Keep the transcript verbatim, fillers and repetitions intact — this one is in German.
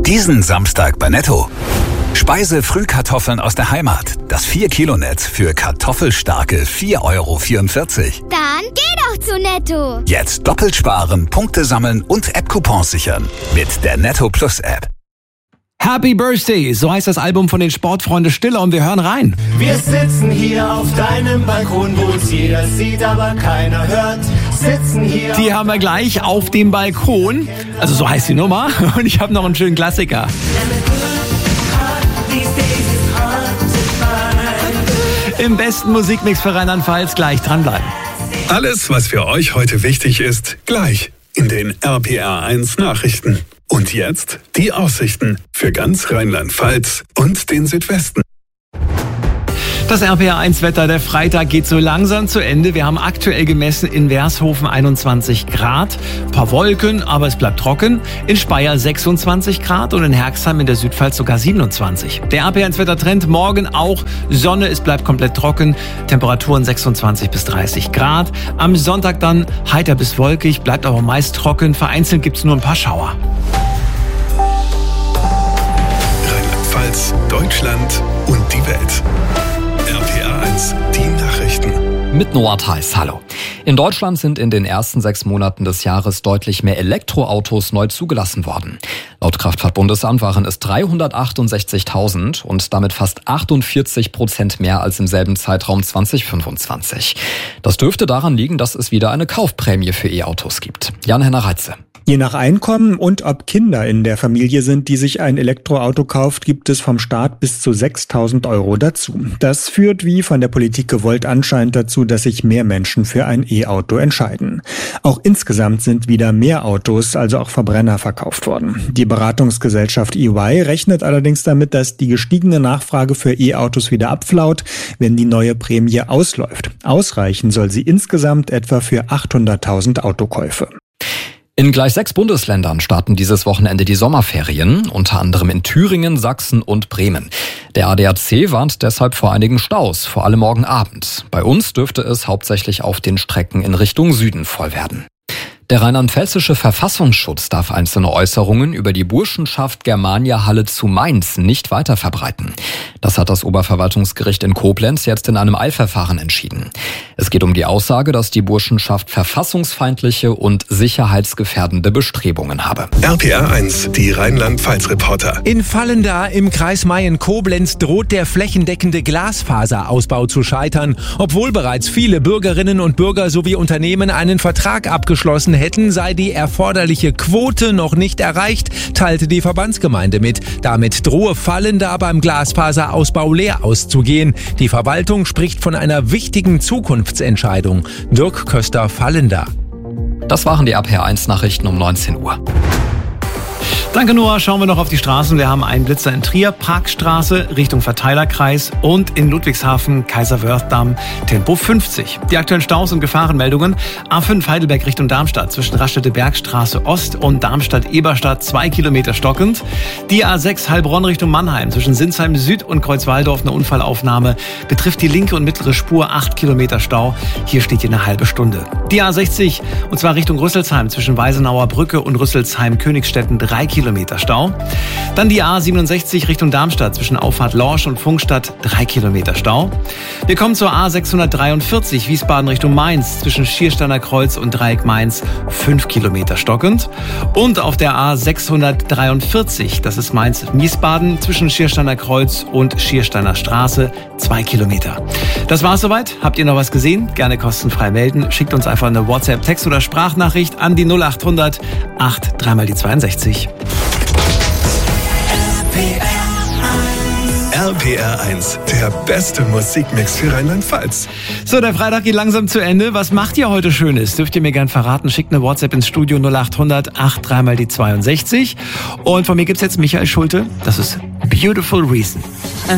Diesen Samstag bei Netto. Speise-Frühkartoffeln aus der Heimat. Das vier Kilo Netz für kartoffelstarke vier Euro vierundvierzig. Dann geh doch zu Netto. Jetzt doppelt sparen, Punkte sammeln und App-Coupons sichern. Mit der Netto Plus App. Happy Birthday, so heißt das Album von den Sportfreunde Stiller und wir hören rein. Wir sitzen hier auf deinem Balkon, wo uns jeder sieht, aber keiner hört. Sitzen hier. Die haben wir gleich auf dem Balkon, also so heißt die Nummer, und ich habe noch einen schönen Klassiker. Im besten Musikmix für Rheinland-Pfalz, gleich dranbleiben. Alles, was für euch heute wichtig ist, gleich in den R P R eins Nachrichten. Und jetzt die Aussichten für ganz Rheinland-Pfalz und den Südwesten. Das R P R eins Wetter, der Freitag geht so langsam zu Ende. Wir haben aktuell gemessen in Wershofen einundzwanzig Grad, ein paar Wolken, aber es bleibt trocken. In Speyer sechsundzwanzig Grad und in Herxheim in der Südpfalz sogar siebenundzwanzig. Der R P R eins Wettertrend morgen auch Sonne, es bleibt komplett trocken. Temperaturen sechsundzwanzig bis dreißig Grad. Am Sonntag dann heiter bis wolkig, bleibt aber meist trocken. Vereinzelt gibt es nur ein paar Schauer. Rheinland-Pfalz, Deutschland und die Welt. R P R eins, die Nachrichten. Mit Noah Theis, hallo. In Deutschland sind in den ersten sechs Monaten des Jahres deutlich mehr Elektroautos neu zugelassen worden. Laut Kraftfahrtbundesamt waren es dreihundertachtundsechzigtausend und damit fast achtundvierzig Prozent mehr als im selben Zeitraum zweitausendfünfundzwanzig. Das dürfte daran liegen, dass es wieder eine Kaufprämie für E-Autos gibt. Jan-Henner Reitze. Je nach Einkommen und ob Kinder in der Familie sind, die sich ein Elektroauto kauft, gibt es vom Staat bis zu sechstausend Euro dazu. Das führt, wie von der Politik gewollt, anscheinend dazu, dass sich mehr Menschen für ein E-Auto entscheiden. Auch insgesamt sind wieder mehr Autos, also auch Verbrenner, verkauft worden. Die Beratungsgesellschaft E Y rechnet allerdings damit, dass die gestiegene Nachfrage für E-Autos wieder abflaut, wenn die neue Prämie ausläuft. Ausreichen soll sie insgesamt etwa für achthunderttausend Autokäufe. In gleich sechs Bundesländern starten dieses Wochenende die Sommerferien, unter anderem in Thüringen, Sachsen und Bremen. Der A D A C warnt deshalb vor einigen Staus, vor allem morgen Abend. Bei uns dürfte es hauptsächlich auf den Strecken in Richtung Süden voll werden. Der rheinland-pfälzische Verfassungsschutz darf einzelne Äußerungen über die Burschenschaft Germania Halle zu Mainz nicht weiter verbreiten. Das hat das Oberverwaltungsgericht in Koblenz jetzt in einem Eilverfahren entschieden. Es geht um die Aussage, dass die Burschenschaft verfassungsfeindliche und sicherheitsgefährdende Bestrebungen habe. R P R eins, die Rheinland-Pfalz-Reporter. In Vallendar im Kreis Mayen-Koblenz droht der flächendeckende Glasfaserausbau zu scheitern. Obwohl bereits viele Bürgerinnen und Bürger sowie Unternehmen einen Vertrag abgeschlossen hätten, sei die erforderliche Quote noch nicht erreicht, teilte die Verbandsgemeinde mit. Damit drohe Vallendar beim Glasfaserausbau leer auszugehen. Die Verwaltung spricht von einer wichtigen Zukunftsentscheidung. Dirk Köster, Vallendar. Das waren die R P R eins Nachrichten um neunzehn Uhr. Danke Noah, schauen wir noch auf die Straßen. Wir haben einen Blitzer in Trier, Parkstraße Richtung Verteilerkreis und in Ludwigshafen, Kaiserwörthdamm, Tempo fünfzig. Die aktuellen Staus und Gefahrenmeldungen: A fünf Heidelberg Richtung Darmstadt zwischen Raststätte Bergstraße Ost und Darmstadt-Eberstadt zwei Kilometer stockend. Die A sechs Heilbronn Richtung Mannheim zwischen Sinsheim Süd und Kreuzwaldorf eine Unfallaufnahme. Betrifft die linke und mittlere Spur acht Kilometer Stau. Hier steht hier eine halbe Stunde. Die A sechzig und zwar Richtung Rüsselsheim zwischen Weisenauer Brücke und Rüsselsheim-Königstetten drei Kilometer Stau. Dann die A siebenundsechzig Richtung Darmstadt zwischen Auffahrt Lorsch und Funkstadt drei Kilometer Stau. Wir kommen zur A sechshundertdreiundvierzig Wiesbaden Richtung Mainz zwischen Schiersteiner Kreuz und Dreieck Mainz fünf Kilometer stockend. Und auf der A sechshundertdreiundvierzig, das ist Mainz-Wiesbaden zwischen Schiersteiner Kreuz und Schiersteiner Straße zwei Kilometer. Das war's soweit. Habt ihr noch was gesehen? Gerne kostenfrei melden. Schickt uns einfach eine WhatsApp, Text- oder Sprachnachricht an die null acht hundert acht drei mal die zweiundsechzig. R P R eins, der beste Musikmix für Rheinland-Pfalz. So, der Freitag geht langsam zu Ende. Was macht ihr heute Schönes? Dürft ihr mir gern verraten. Schickt eine WhatsApp ins Studio null acht hundert acht drei mal die zweiundsechzig. Und von mir gibt's jetzt Michael Schulte. Das ist Beautiful Reason.